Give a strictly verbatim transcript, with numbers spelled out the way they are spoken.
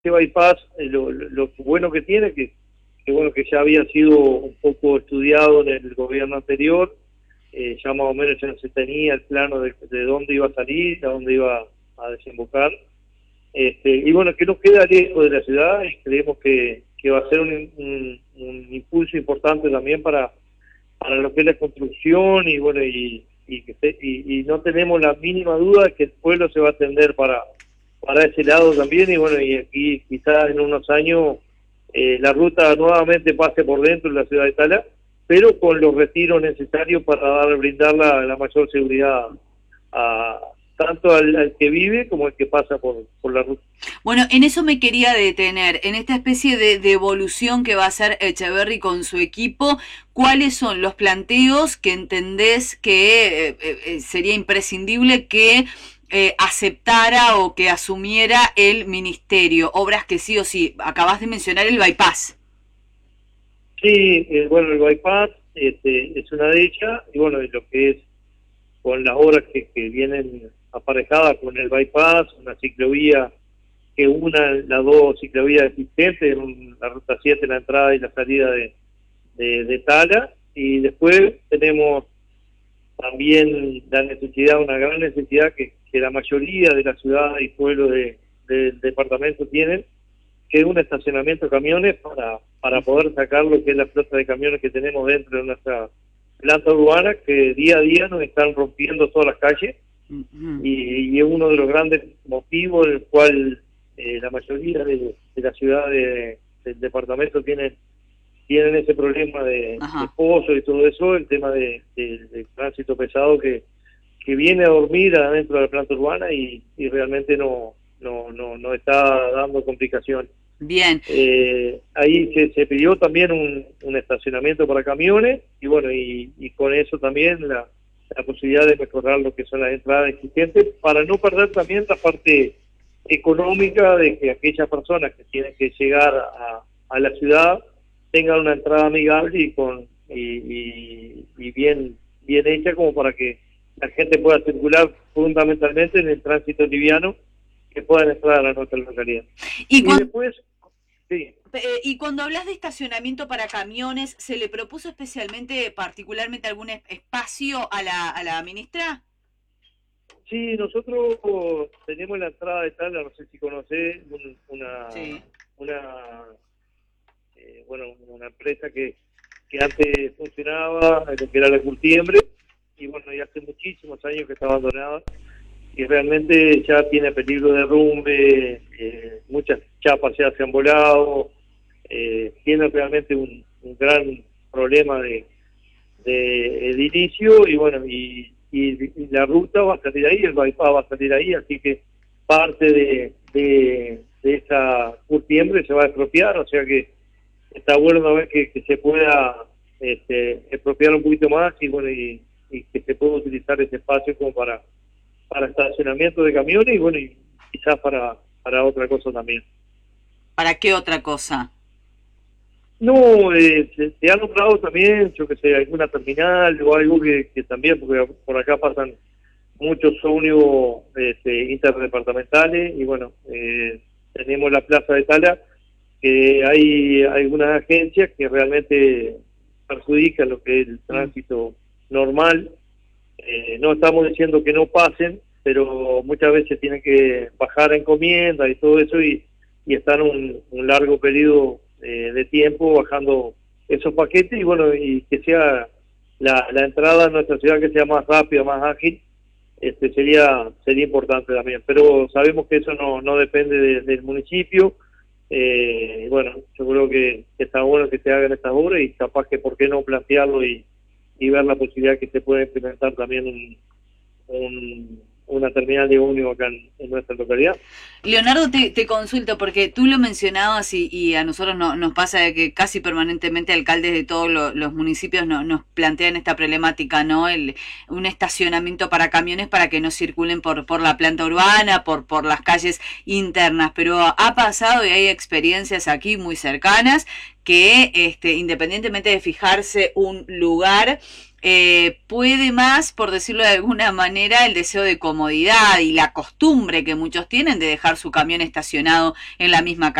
este bypass, eh, lo, lo, lo bueno que tiene, que, que bueno que ya había sido un poco estudiado en el gobierno anterior, eh, ya más o menos ya se tenía el plano de, de dónde iba a salir, a dónde iba a desembocar, este, y bueno, que no queda lejos de la ciudad, y creemos que, que va a ser un, un, un impulso importante también para, para lo que es la construcción, y bueno, y, y, que se, y, y no tenemos la mínima duda de que el pueblo se va a atender para, para ese lado también, y bueno, y aquí quizás en unos años eh, la ruta nuevamente pase por dentro de la ciudad de Tala, pero con los retiros necesarios para dar, brindar la, la mayor seguridad a tanto al, al que vive como al que pasa por, por la ruta. Bueno, en eso me quería detener, en esta especie de, de evolución que va a hacer Echeverri con su equipo, ¿cuáles son los planteos que entendés que eh, eh, sería imprescindible que eh, aceptara o que asumiera el ministerio? Obras que sí o sí, acabas de mencionar el bypass. Sí, eh, bueno, el bypass este, es una de ellas, y bueno, lo que es con las obras que, que vienen aparejadas con el bypass, una ciclovía que una las dos ciclovías existentes, en la ruta siete, la entrada y la salida de, de, de Tala, y después tenemos también la necesidad, una gran necesidad que, que la mayoría de la ciudad y pueblos de, de, del departamento tienen, que es un estacionamiento de camiones para, para poder sacar lo que es la flota de camiones que tenemos dentro de nuestra planta urbana, que día a día nos están rompiendo todas las calles, Uh-huh. y, y es uno de los grandes motivos del cual eh, la mayoría de, de las ciudades del departamento tienen tienen ese problema de, de pozos y todo eso, el tema de, de, de tránsito pesado que, que viene a dormir adentro de la planta urbana y, y realmente no, no, no, no está dando complicaciones. Bien. Eh, ahí se, se pidió también un, un estacionamiento para camiones, y bueno, y, y con eso también la, la posibilidad de mejorar lo que son las entradas existentes, para no perder también la parte económica de que aquellas personas que tienen que llegar a, a la ciudad tengan una entrada amigable y con y, y, y bien bien hecha, como para que la gente pueda circular fundamentalmente en el tránsito liviano, que puedan entrar a nuestra localidad. Y, y cuando, después, sí. eh, y cuando hablas de estacionamiento para camiones, ¿se le propuso especialmente, particularmente algún espacio a la, a la ministra? Sí, nosotros tenemos la entrada de Tala, no sé si conocés, un, una, sí. una eh, bueno, una empresa que, que antes funcionaba, que era la Curtiembre, y bueno, ya hace muchísimos años que está abandonada, y realmente ya tiene peligro de derrumbe, eh, muchas chapas ya se han volado, eh, tiene realmente un, un gran problema de, de edilicio, y bueno, y, y, y la ruta va a salir ahí, el bypass va a salir ahí, así que parte de, de, de esa Curtiembre se va a expropiar, o sea que está bueno a ver que, que se pueda este, expropiar un poquito más, y bueno, y, y que se pueda utilizar ese espacio como para para estacionamiento de camiones, y bueno, y quizás para para otra cosa también. ¿Para qué otra cosa? No, eh, se, se ha nombrado también, yo que sé, alguna terminal o algo que, que también, porque por acá pasan muchos ómnibus este, interdepartamentales, y bueno, eh, tenemos la plaza de Tala, que hay algunas agencias que realmente perjudican lo que es el tránsito normal. Eh, no estamos diciendo que no pasen, pero muchas veces tienen que bajar a encomienda y todo eso, y, y están un, un largo periodo eh, de tiempo bajando esos paquetes, y bueno, y que sea la, la entrada a nuestra ciudad que sea más rápida, más ágil, este sería sería importante también, pero sabemos que eso no, no depende de, del municipio. Eh, bueno, yo creo que, que está bueno que se hagan estas obras, y capaz que por qué no plantearlo y, y ver la posibilidad que se pueda implementar también un, un, una terminal de ómnibus acá en, en nuestra localidad. Leonardo, te, te consulto porque tú lo mencionabas y, y a nosotros no, nos pasa que casi permanentemente alcaldes de todos lo, los municipios no, nos plantean esta problemática, ¿no? El, un estacionamiento para camiones para que no circulen por, por la planta urbana, por, por las calles internas, pero ha pasado y hay experiencias aquí muy cercanas que este, independientemente de fijarse un lugar, eh, puede más, por decirlo de alguna manera, el deseo de comodidad y la costumbre que muchos tienen de dejar su camión estacionado en la misma